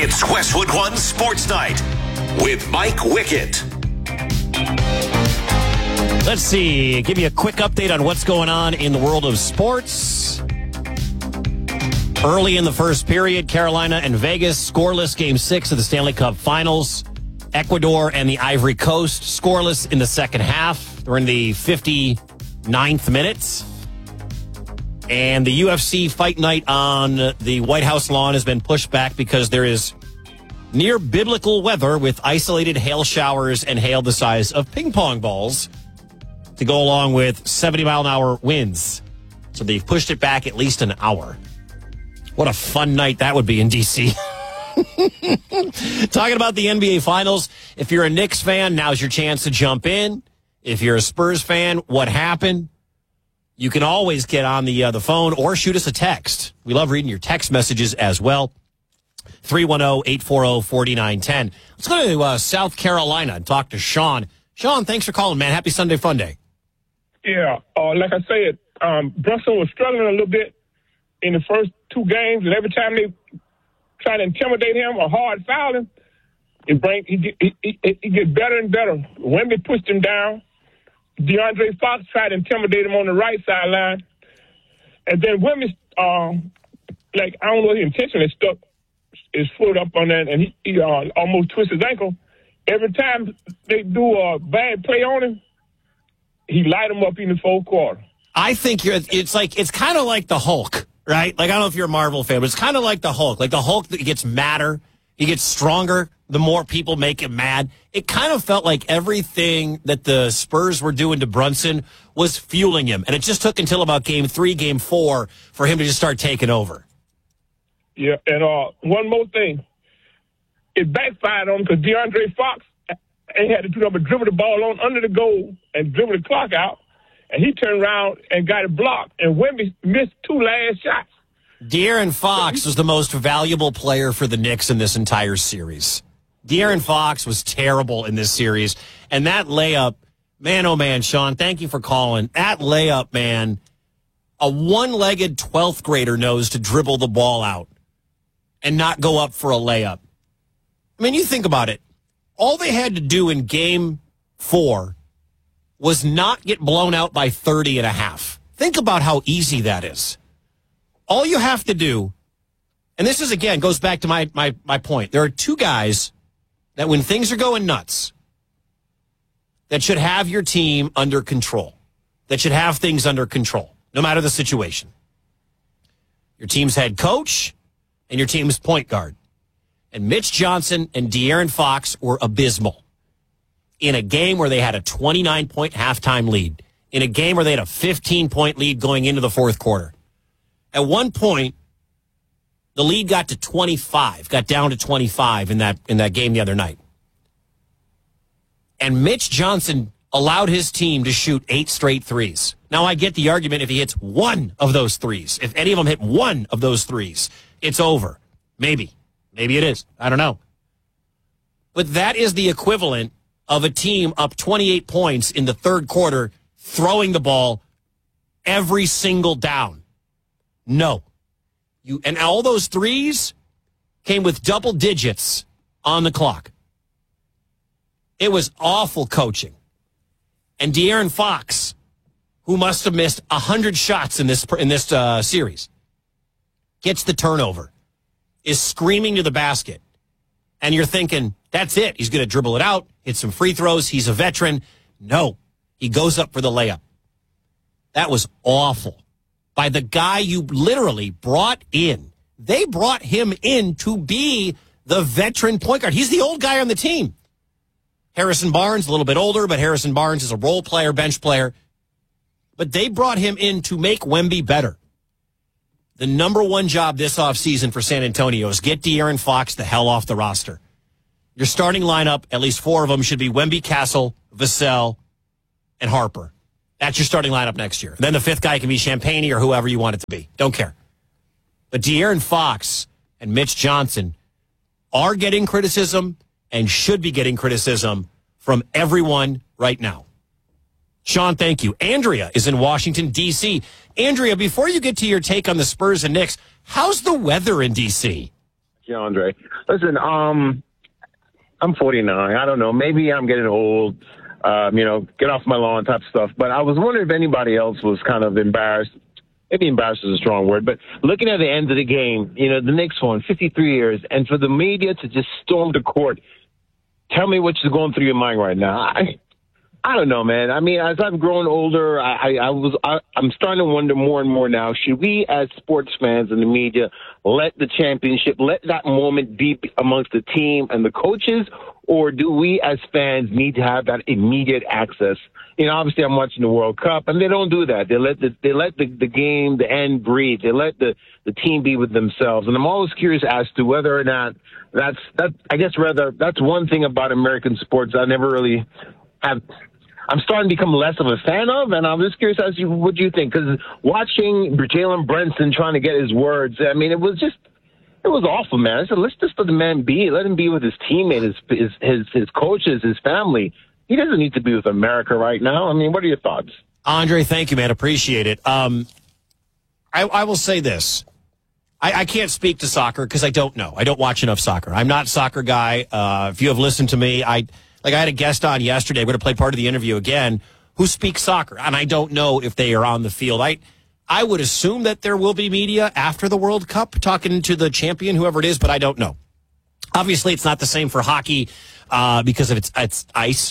It's Westwood One Sports Night with Mike Wickett. Let's see. Give you a quick update on what's going on in the world of sports. Early in the first period, Carolina and Vegas scoreless Game 6 of the Stanley Cup Finals. Ecuador and the Ivory Coast scoreless in the second half. We're in the 59th minute. And the UFC fight night on the White House lawn has been pushed back because there is near biblical weather with isolated hail showers and hail the size of ping pong balls to go along with 70-mile-an-hour winds. So they've pushed it back at least an hour. What a fun night that would be in D.C. Talking about the NBA Finals, if you're a Knicks fan, now's your chance to jump in. If you're a Spurs fan, what happened? You can always get on the phone or shoot us a text. We love reading your text messages as well. 310-840-4910. Let's go to South Carolina and talk to Sean. Sean, thanks for calling, man. Happy Sunday Fun Day. Yeah, like I said, Brunson was struggling a little bit in the first two games, and every time they try to intimidate him or hard foul him, he gets better and better. Wemby pushed him down. DeAndre Fox tried to intimidate him on the right sideline. And then Wemby, I don't know if he intentionally stuck his foot up on that, and he almost twisted his ankle. Every time they do a bad play on him, he light him up in the fourth quarter. I think it's kind of like the Hulk, right? Like, I don't know if you're a Marvel fan, but it's kind of like the Hulk. Like the Hulk that gets madder, he gets stronger the more people make him mad. It kind of felt like everything that the Spurs were doing to Brunson was fueling him. And it just took until about Game 3, Game 4 for him to just start taking over. Yeah, and one more thing. It backfired on him because DeAndre Fox had to do nothing but dribble the ball on under the goal and dribble the clock out. And he turned around and got it blocked. And Wemby missed two last shots. De'Aaron Fox was the most valuable player for the Knicks in this entire series. De'Aaron Fox was terrible in this series. And that layup, man, oh man, Sean, thank you for calling. That layup, man, a one-legged 12th grader knows to dribble the ball out and not go up for a layup. I mean, you think about it. All they had to do in Game 4 was not get blown out by 30 and a half. Think about how easy that is. All you have to do, and this is, again, goes back to my point. There are two guys that when things are going nuts, that should have your team under control, that should have things under control, no matter the situation. Your team's head coach and your team's point guard. And Mitch Johnson and De'Aaron Fox were abysmal in a game where they had a 29-point halftime lead, in a game where they had a 15-point lead going into the fourth quarter. At one point, the lead got to 25, got down to 25 in that game the other night. And Mitch Johnson allowed his team to shoot 8 straight threes. Now, I get the argument if he hits one of those threes, if any of them hit one of those threes, it's over. Maybe. Maybe it is. I don't know. But that is the equivalent of a team up 28 points in the third quarter, throwing the ball every single down. No. And all those threes came with double digits on the clock. It was awful coaching. And De'Aaron Fox, who must have missed 100 shots in this series, gets the turnover, is screaming to the basket. And you're thinking, that's it. He's going to dribble it out, hit some free throws. He's a veteran. No, he goes up for the layup. That was awful. By the guy you literally brought in. They brought him in to be the veteran point guard. He's the old guy on the team. Harrison Barnes, a little bit older, but Harrison Barnes is a role player, bench player. But they brought him in to make Wemby better. The number one job this offseason for San Antonio is get De'Aaron Fox the hell off the roster. Your starting lineup, at least 4 of them, should be Wemby, Castle, Vassell, and Harper. That's your starting lineup next year. Then the 5th guy can be Champagnie or whoever you want it to be. Don't care. But De'Aaron Fox and Mitch Johnson are getting criticism and should be getting criticism from everyone right now. Sean, thank you. Andrea is in Washington, D.C. Andrea, before you get to your take on the Spurs and Knicks, how's the weather in D.C.? Yeah, Andre. Listen, I'm 49. I don't know. Maybe I'm getting old. Get off my lawn type stuff. But I was wondering if anybody else was kind of embarrassed. Maybe embarrassed is a strong word, but looking at the end of the game, the Knicks won 53 years, and for the media to just storm the court, tell me what's going through your mind right now. I don't know, man. I mean, as I've grown older, I'm starting to wonder more and more now, should we as sports fans and the media let the championship, let that moment be amongst the team and the coaches, or do we as fans need to have that immediate access? Obviously I'm watching the World Cup, and they don't do that. They let the game, the end breathe. They let the team be with themselves. And I'm always curious as to whether or not that's one thing about American sports I never really have. I'm starting to become less of a fan of, and I'm just curious as to what you think. Because watching Jalen Brunson trying to get his words, I mean, it was awful, man. I said, let's just let the man be. Let him be with his teammates, his coaches, his family. He doesn't need to be with America right now. I mean, what are your thoughts? Andre, thank you, man. Appreciate it. I will say this. I can't speak to soccer because I don't know. I don't watch enough soccer. I'm not a soccer guy. If you have listened to me, I had a guest on yesterday. We're going to play part of the interview again who speaks soccer, and I don't know if they are on the field. I would assume that there will be media after the World Cup talking to the champion, whoever it is, but I don't know. Obviously, it's not the same for hockey because of it's ice.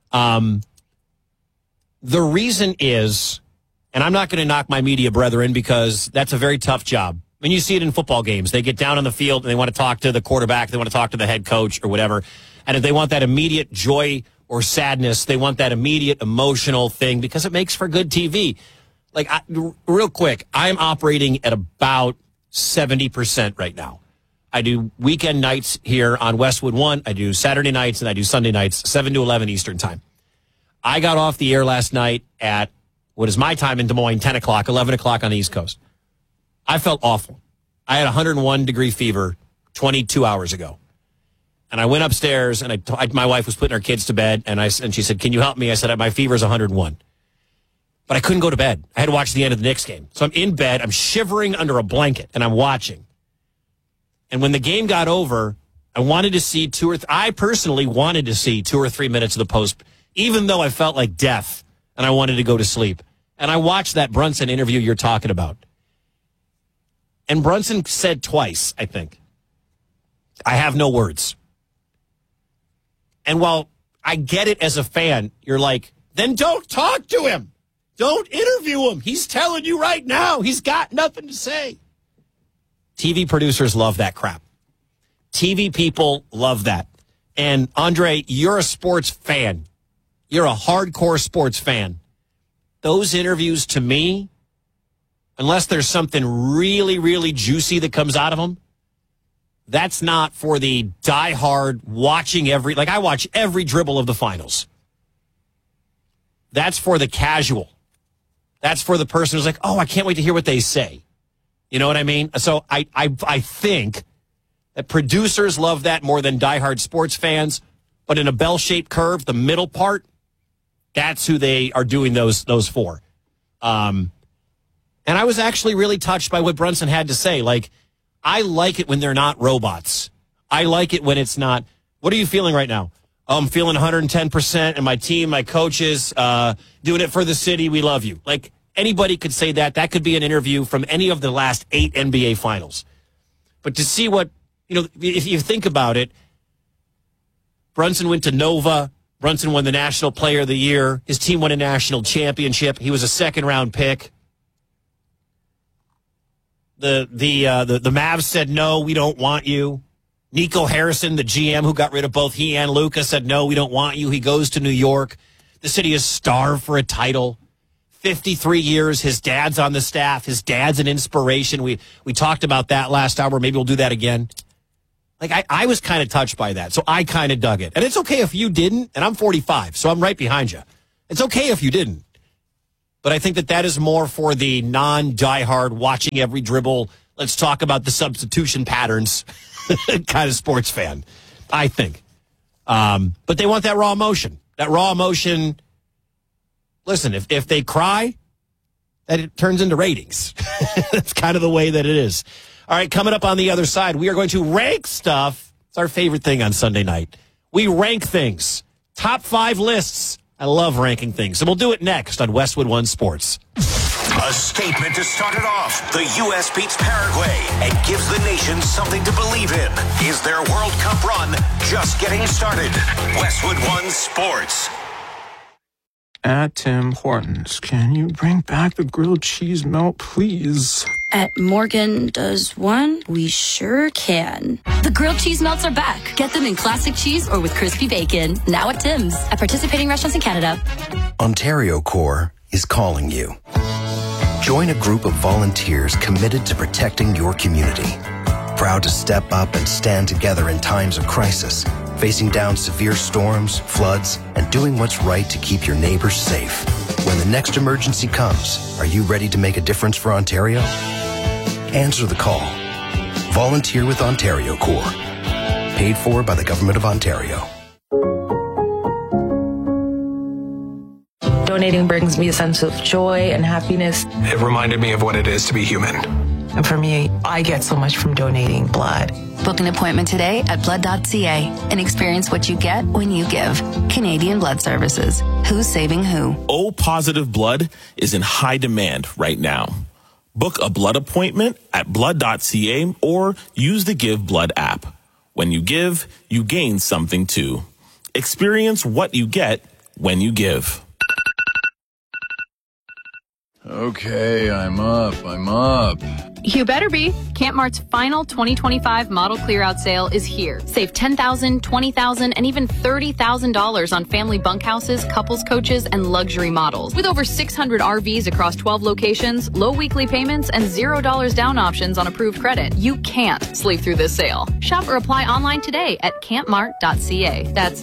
The reason is, and I'm not going to knock my media brethren because that's a very tough job. I mean, you see it in football games. They get down on the field and they want to talk to the quarterback. They want to talk to the head coach or whatever. And if they want that immediate joy or sadness, they want that immediate emotional thing because it makes for good TV. Real quick, I'm operating at about 70% right now. I do weekend nights here on Westwood 1. I do Saturday nights and I do Sunday nights, 7 to 11 Eastern time. I got off the air last night at what is my time in Des Moines, 10 o'clock, 11 o'clock on the East Coast. I felt awful. I had 101-degree fever 22 hours ago. And I went upstairs, and my wife was putting her kids to bed, and she said, "Can you help me?" I said, "My fever's 101." But I couldn't go to bed. I had to watch the end of the Knicks game. So I'm in bed. I'm shivering under a blanket, and I'm watching. And when the game got over, I wanted to see I personally wanted to see 2 or 3 minutes of the post, even though I felt like death, and I wanted to go to sleep. And I watched that Brunson interview you're talking about. And Brunson said twice, I think, "I have no words." And while I get it as a fan, you're like, then don't talk to him. Don't interview him. He's telling you right now he's got nothing to say. TV producers love that crap. TV people love that. And Andre, you're a sports fan. You're a hardcore sports fan. Those interviews to me, unless there's something really, really juicy that comes out of them, that's not for the diehard watching I watch every dribble of the finals. That's for the casual. That's for the person who's like, "Oh, I can't wait to hear what they say." You know what I mean? So I think that producers love that more than diehard sports fans, but in a bell-shaped curve, the middle part, that's who they are doing those for. And I was actually really touched by what Brunson had to say. I like it when they're not robots. I like it when it's not. What are you feeling right now? "Oh, I'm feeling 110%, and my team, my coaches, doing it for the city. We love you." Anybody could say that. That could be an interview from any of the last 8 NBA finals. But to see what, if you think about it, Brunson went to Nova. Brunson won the National Player of the Year. His team won a national championship. He was a second-round pick. The Mavs said, "No, we don't want you." Nico Harrison, the GM who got rid of both he and Luka, said, "No, we don't want you." He goes to New York. The city is starved for a title. 53 years. His dad's on the staff. His dad's an inspiration. We talked about that last hour. Maybe we'll do that again. I was kind of touched by that, so I kind of dug it. And it's okay if you didn't, and I'm 45, so I'm right behind you. It's okay if you didn't. But I think that is more for the non-diehard, watching every dribble, let's talk about the substitution patterns kind of sports fan, I think. But they want that raw emotion. That raw emotion, listen, if they cry, that it turns into ratings. That's kind of the way that it is. All right, coming up on the other side, we are going to rank stuff. It's our favorite thing on Sunday night. We rank things. Top 5 lists. I love ranking things. And we'll do it next on Westwood One Sports. A statement to start it off. The U.S. beats Paraguay and gives the nation something to believe in. Is their World Cup run just getting started? Westwood One Sports. At Tim Hortons, can you bring back the grilled cheese melt, please? At Morgan Does One, we sure can. The grilled cheese melts are back. Get them in classic cheese or with crispy bacon. Now at Tim's. At participating restaurants in Canada. Ontario Corps is calling you. Join a group of volunteers committed to protecting your community. Proud to step up and stand together in times of crisis, facing down severe storms, floods, and doing what's right to keep your neighbors safe. When the next emergency comes, are you ready to make a difference for Ontario? Answer the call. Volunteer with Ontario Corps. Paid for by the Government of Ontario. Donating brings me a sense of joy and happiness. It reminded me of what it is to be human. And for me, I get so much from donating blood. Book an appointment today at blood.ca and experience what you get when you give. Canadian Blood Services. Who's saving who? O-positive blood is in high demand right now. Book a blood appointment at blood.ca or use the Give Blood app. When you give, you gain something too. Experience what you get when you give. Okay, I'm up. You better be. CampMart's final 2025 model clear-out sale is here. Save $10,000, $20,000, and even $30,000 on family bunkhouses, couples coaches, and luxury models. With over 600 RVs across 12 locations, low weekly payments, and $0 down options on approved credit, you can't sleep through this sale. Shop or apply online today at campmart.ca. That's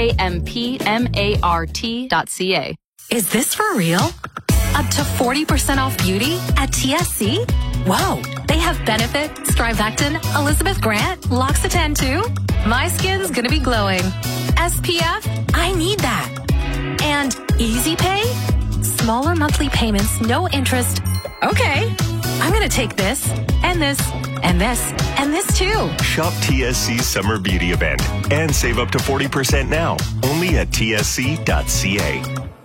CAMPMART.ca. Is this for real? Up to 40% off beauty at TSC? Wow, they have Benefit, Strivectin, Elizabeth Grant, L'Occitane too? My skin's gonna be glowing. SPF? I need that. And Easy Pay? Smaller monthly payments, no interest. Okay, I'm gonna take this, and this, and this, and this too. Shop TSC's Summer Beauty Event and save up to 40% now, only at tsc.ca.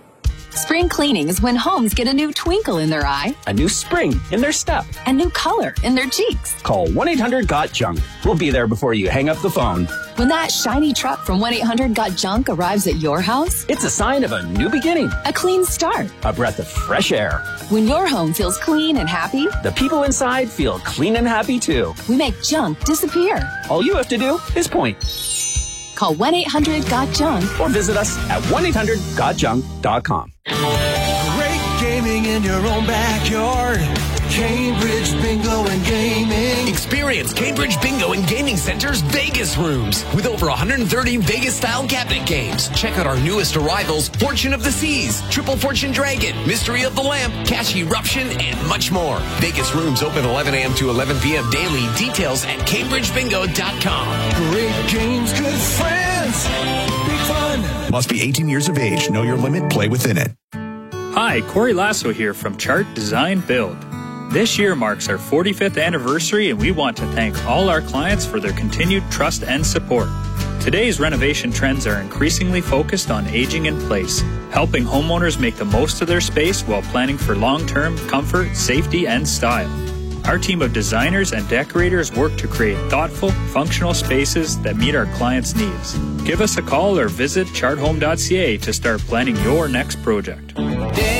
Spring cleaning is when homes get a new twinkle in their eye, a new spring in their step, a new color in their cheeks. Call 1-800-GOT-JUNK. We'll be there before you hang up the phone. When that shiny truck from 1-800-GOT-JUNK arrives at your house, it's a sign of a new beginning, a clean start, a breath of fresh air. When your home feels clean and happy, the people inside feel clean and happy too. We make junk disappear. All you have to do is point. Call 1-800-GOT-JUNK or visit us at 1-800-GOTJUNK.com. Great gaming in your own backyard. Cambridge Bingo and Gaming. Experience Cambridge Bingo and Gaming Center's Vegas rooms with over 130 Vegas-style cabinet games. Check out our newest arrivals, Fortune of the Seas, Triple Fortune Dragon, Mystery of the Lamp, Cash Eruption, and much more. Vegas rooms open 11 a.m. to 11 p.m. daily. Details at CambridgeBingo.com. Great games, good friends, big fun. Must be 18 years of age. Know your limit. Play within it. Hi, Corey Lasso here from Chart Design Build. This year marks our 45th anniversary, and we want to thank all our clients for their continued trust and support. Today's renovation trends are increasingly focused on aging in place, helping homeowners make the most of their space while planning for long-term comfort, safety, and style. Our team of designers and decorators work to create thoughtful, functional spaces that meet our clients' needs. Give us a call or visit charthome.ca to start planning your next project.